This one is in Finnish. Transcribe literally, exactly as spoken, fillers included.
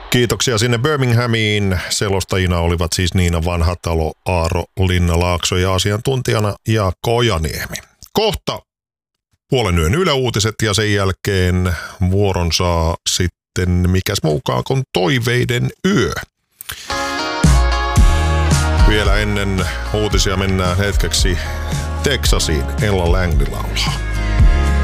Kiitoksia sinne Birminghamiin. Selostajina olivat siis Niina Vanhatalo, Aaro Linna-Laakso ja asiantuntijana Jaakko Ojaniemi. Kohta puolen yön Yle Uutiset ja sen jälkeen vuoron saa sitten mikäs muukaan kuin Toiveiden yö. Vielä ennen uutisia mennään hetkeksi Texasiin. Ella Langley laulaa.